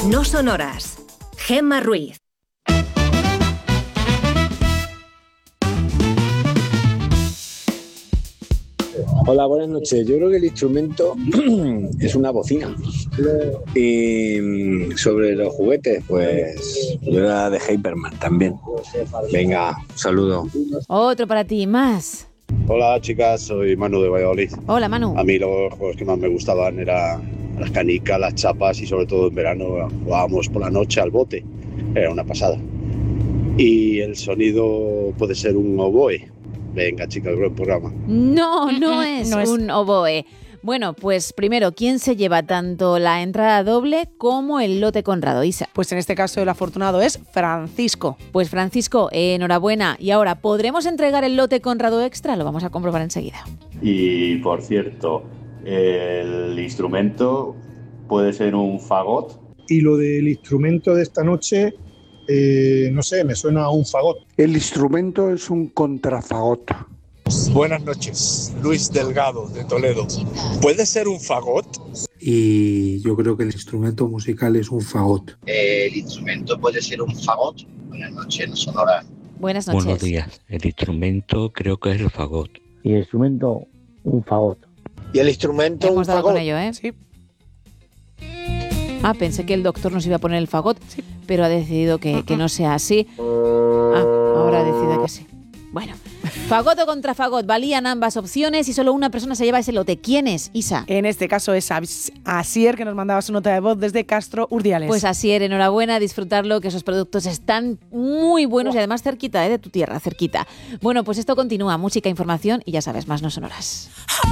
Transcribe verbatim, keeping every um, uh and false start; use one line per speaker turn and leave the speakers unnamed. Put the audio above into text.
No sonoras. Gemma Ruiz.
Hola, buenas noches. Yo creo que el instrumento es una bocina. Y sobre los juguetes, pues yo era de Hyperman también. Venga, un saludo.
Otro para ti, más.
Hola chicas, soy Manu de Valladolid.
Hola Manu.
A mí los juegos que más me gustaban eran las canicas, las chapas y sobre todo en verano jugábamos por la noche al bote. Era una pasada. Y el sonido puede ser un oboe. Venga chicas, buen programa.
No, no es
No es-
un oboe. Bueno, pues primero, ¿quién se lleva tanto la entrada doble como el lote Conrado, Isa?
Pues en este caso el afortunado es Francisco.
Pues Francisco, eh, enhorabuena. Y ahora, ¿podremos entregar el lote Conrado extra? Lo vamos a comprobar enseguida.
Y por cierto, el instrumento puede ser un fagot.
Y lo del instrumento de esta noche, eh, no sé, me suena a un fagot.
El instrumento es un contrafagot.
Buenas noches, Luis Delgado de Toledo. ¿Puede ser un fagot?
Y yo creo que el instrumento musical es un fagot.
El instrumento puede ser un fagot. Buenas noches, no sonora.
Buenas noches.
Buenos días. El instrumento creo que es el fagot.
Y el instrumento, un fagot.
¿Y el instrumento
Hemos
un
dado
fagot?
con ello, ¿eh?
Sí.
Ah, pensé que el doctor nos iba a poner el fagot, sí, pero ha decidido que, que no sea así. Ah, ahora decide que sí. Bueno, fagot o contra fagot, valían ambas opciones y solo una persona se lleva ese lote. ¿Quién es, Isa?
En este caso es As- Asier, que nos mandaba su nota de voz desde Castro Urdiales.
Pues Asier, enhorabuena, disfrutarlo, que esos productos están muy buenos y además cerquita, ¿eh? De tu tierra, cerquita. Bueno, pues esto continúa, música, información y ya sabes, más no sonoras.